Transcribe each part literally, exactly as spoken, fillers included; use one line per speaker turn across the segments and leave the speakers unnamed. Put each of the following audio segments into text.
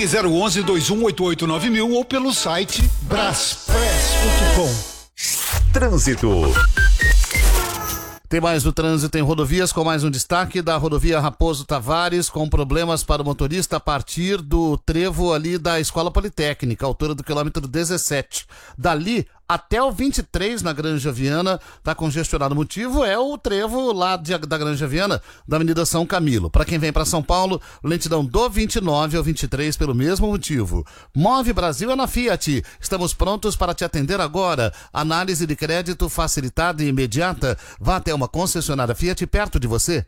Ligue zero onze, dois um oito oito nove mil ou pelo site braspress ponto com.
Trânsito.
Tem mais no trânsito em rodovias, com mais um destaque da rodovia Raposo Tavares, com problemas para o motorista a partir do trevo ali da Escola Politécnica, altura do quilômetro dezessete. Dali até o vinte e três na Granja Viana, tá congestionado. O motivo é o trevo lá de, da Granja Viana, da Avenida São Camilo. Para quem vem para São Paulo, lentidão do vinte e nove ao vinte e três pelo mesmo motivo. Move Brasil é na Fiat. Estamos prontos para te atender agora. Análise de crédito facilitada e imediata. Vá até uma concessionária Fiat perto de você.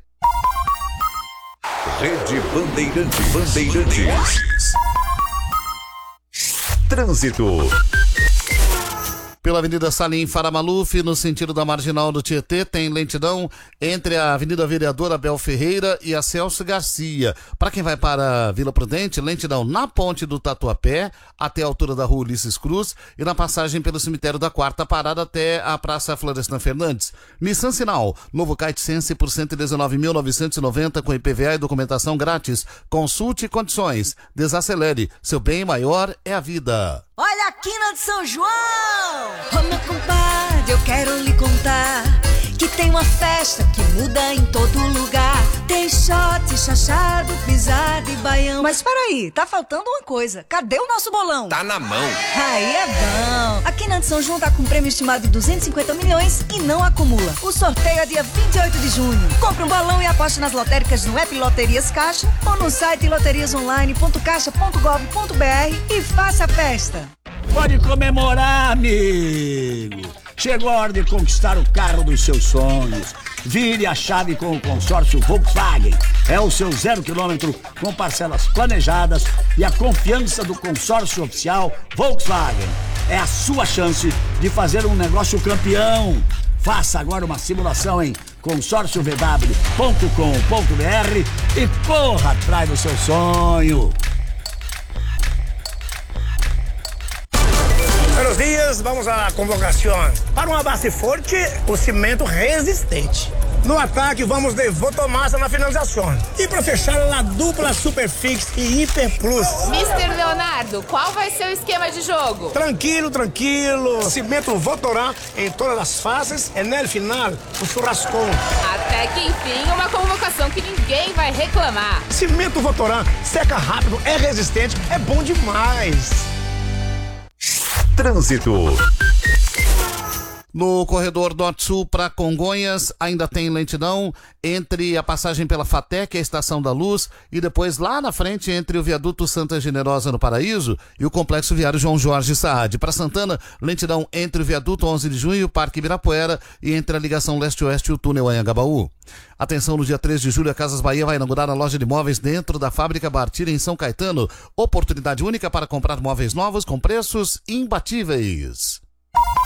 Rede Bandeirantes. Bandeirantes. Trânsito.
Pela Avenida Salim Faramaluf, no sentido da Marginal do Tietê, tem lentidão entre a Avenida Vereador Abel Ferreira e a Celso Garcia. Para quem vai para a Vila Prudente, lentidão na ponte do Tatuapé, até a altura da Rua Ulisses Cruz, e na passagem pelo cemitério da Quarta Parada até a Praça Florestan Fernandes. Nissan Sinal, novo Kite Sense por cento e dezenove mil novecentos e noventa com I P V A e documentação grátis. Consulte condições. Desacelere. Seu bem maior é a vida.
Olha a quina de São João! Ô meu compadre, eu quero lhe contar que tem uma festa que muda em todo lugar. Tem shot, chachado, pisado e baião. Mas peraí, tá faltando uma coisa. Cadê o nosso bolão?
Tá na mão.
Aí é bom. A Quina de São João tá com um prêmio estimado de duzentos e cinquenta milhões e não acumula. O sorteio é dia vinte e oito de junho. Compre um balão e aposte nas lotéricas no app Loterias Caixa ou no site loterias online ponto caixa ponto gov ponto br e faça a festa.
Pode comemorar, amigo! Chegou a hora de conquistar o carro dos seus sonhos. Vire a chave com o consórcio Volkswagen. É o seu zero quilômetro com parcelas planejadas e a confiança do consórcio oficial Volkswagen. É a sua chance de fazer um negócio campeão. Faça agora uma simulação em consórcio v w ponto com ponto br e corra atrás do seu sonho.
Buenos dias, vamos à convocação. Para uma base forte, o cimento resistente. No ataque, vamos de Votomassa na finalização. E para fechar, a dupla Superfix e Hiper Plus.
mister Leonardo, qual vai ser o esquema de jogo?
Tranquilo, tranquilo. Cimento Votorá em todas as faces e no final, o churrascão.
Até que enfim, uma convocação que ninguém vai reclamar.
Cimento Votorá, seca rápido, é resistente, é bom demais.
Trânsito.
No corredor norte-sul para Congonhas, ainda tem lentidão entre a passagem pela FATEC, a Estação da Luz, e depois lá na frente entre o viaduto Santa Generosa no Paraíso e o complexo viário João Jorge Saad. Para Santana, lentidão entre o viaduto onze de junho e o Parque Ibirapuera e entre a ligação leste-oeste e o túnel Anhangabaú. Atenção, no dia três de julho, a Casas Bahia vai inaugurar a loja de móveis dentro da fábrica Bartira em São Caetano. Oportunidade única para comprar móveis novos com preços imbatíveis.